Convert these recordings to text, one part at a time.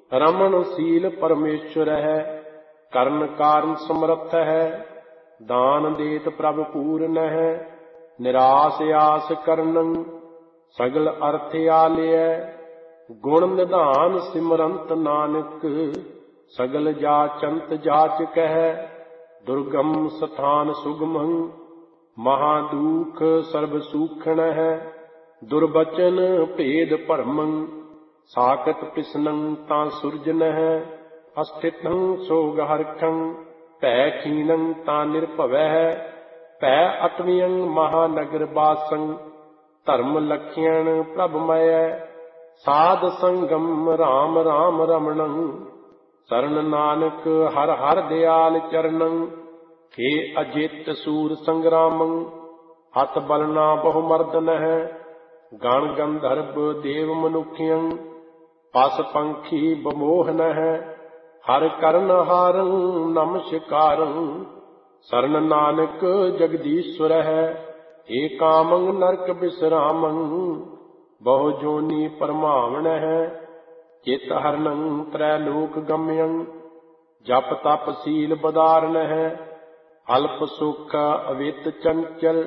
ਰਮਨ ਸੀਲ ਪਰਮੇਸ਼ਵਰ ਹੈ, ਕਰਨ ਕਾਰਨ ਸਮਰੱਥ ਹੈ। ਦਾਨ ਦੇਤ ਪ੍ਰਭ ਪੂਰਨ ਹੈ, ਨਿਰਾਸ ਆਸ ਕਰਨੰ ਸਗਲ ਅਰਥ ਆਲਿਐ। ਗੁਣ ਨਿਧਾਨ ਸਿਮਰੰਤ ਨਾਨਕ, ਸਗਲ ਜਾਚੰਤ ਜਾਚਕ ਹੈ। ਦੁਰਗਮ ਸਥਾਨ ਸੁਗਮੰ, ਮਹਾ ਦੁਖ ਸਰਬ ਸੂਖਣ ਹੈ। ਦੁਰਬਚਨ ਭੇਦ ਭਰਮੰ, ਸਾਕਤ ਪਿਸਨੰ ਤਾਂ ਸੁਰਜਨ ਹੈ। ਅਸਥਿਤੰ ਸੋਗ ਹਰਖੰ, ਭੈ ਖੀਨੰ ਤਾਂ ਨਿਰਭਵੈ ਹੈ। ਭੈ ਅਟਵਿਯੰ ਮਹਾਨਗਰ ਬਾਸੰ, ਧਰਮ ਲਖਿਅਣ ਪ੍ਰਭ ਮਯੈ। ਸਾਧ ਸੰਗਮ ਰਾਮ ਰਾਮ ਰਮਣੰ, ਸਰਨ ਨਾਨਕ ਹਰ ਹਰ ਦਿਆਲ ਚਰਨੰ। ਹੇ ਅਜਿਤ ਸੂਰ ਸੰਗਰਾਮੰ, ਹੱਥ ਬਲਨਾ ਬਹੁ ਮਰਦਨ ਹੈ। ਗਣ ਗੰਧਰਵ ਦੇਵ ਮਨੁਖਿਅੰ, ਪਸ ਪੰਖੀ ਬਮੋਹਨ ਹੈ। ਹਰ ਕਰਨ ਹਾਰੰ ਨਮਸਕਾਰੰ, ਸਰਨ ਨਾਨਕ ਜਗਦੀਸ਼ਵਰ ਹੈ। ਏ ਕਾਮੰ ਨਰਕ ਬਿਸਰਾਮੰ, ਬਹੁ ਜੋਨੀ ਪਰਮਾਵਣ ਹੈ। ਚਿਤ ਹਰਨੰ ਤ੍ਰੈ ਲੋਕ ਗਮਯੰ, ਜਪ ਤਪ ਸੀਲ ਬਦਾਰਨ ਹੈ। ਅਲਪ ਸੁਖ ਅਵਿਤ ਚੰਚਲ,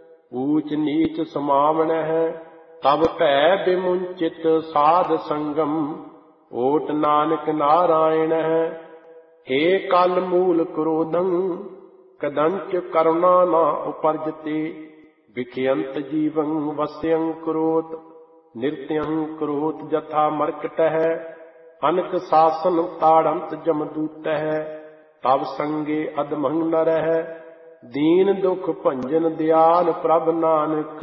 ਊਚ ਨੀਚ ਸਮਾਵਣ ਹੈ। ਤਬ ਭੈ ਬਿਮੁੰਚਿਤ ਸਾਧ ਸੰਗਮ, ਓਟ ਨਾਨਕ ਨਾਰਾਇਣ ਹੈ। ਹੇ ਕਲ ਮੂਲ ਕ੍ਰੋਧੰ, ਕਦੰਚ ਕਰੁਣਾ ਨਾ ਉਪਰਜਤੇ। ਵਿਖਿਅੰਤ ਜੀਵੰ ਵਸਿਅੰ ਕਰੋਤ, ਨਿਰਤਿਅੰ ਕਰੋਤ ਜਥਾ ਮਰਕਟ ਹੈ। ਅਨਕ ਸਾਸਨ ਤਾੜੰਤ ਜਮਦੂਤ ਹੈ, ਤਬ ਸੰਗੇ ਅਧਮੰ ਨ ਰਹਿ। ਦੀਨ ਦੁਖ ਭੰਜਨ ਦਿਆਲ ਪ੍ਰਭ ਨਾਨਕ,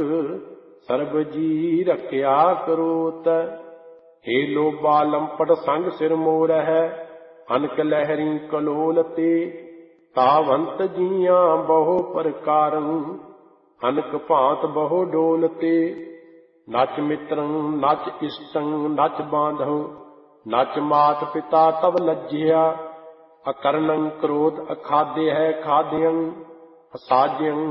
ਸਰਬ ਜੀ ਰਖਿਆ ਕਰੋਤ। ਹੇ ਲੋਭਾ ਲੰਪਟ ਸੰਗ ਸਿਰ ਮੋਰਹਿ, ਅਨਕ ਲਹਿਰੀ ਕਲੋਲ ਤੇ। ਤਾਵੰਤ ਜੀਆਂ ਬਹੁ ਪ੍ਰਕਾਰੰ, ਅਨਕ ਭਾਂਤ ਬਹੁ ਡੋਲ ਤੇ। ਨਚ ਮਿੱਤਰੰ ਨਚ ਇਸ਼ਟੰ ਨਚ ਬਾਂਧਵ, ਨਚ ਮਾਤ ਪਿਤਾ ਤਬ ਲੱਜਿਆ। ਅਕਰਣੰ ਕ੍ਰੋਧ ਅਖਾਦੇ ਹੈ ਖਾਦਯੰ, ਅਸਾਜਿਅੰ